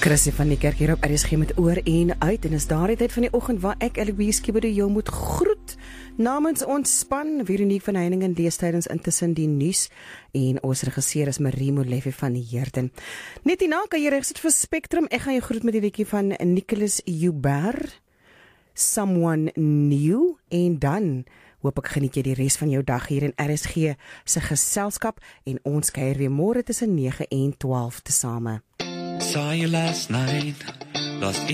Chrissy van die kerk hier op RSG met oor en uit en is daar die tyd van die oggend waar ek Eloise Kibede jou moet groet namens ons span. Veronique van Heiningen lees tydens intussen die nuus en ons regisseur is Marie Molefe van die Heerden. Net hierna kan jy regsit vir Spectrum. Ek gaan jou groet met die liedjie van Nicholas Joubert, Someone New, en dan hoop ek geniet jy die res van jou dag hier in RSG se geselskap en ons kuier weer môre tussen 9 en 12 tesame. Saw you last night, lost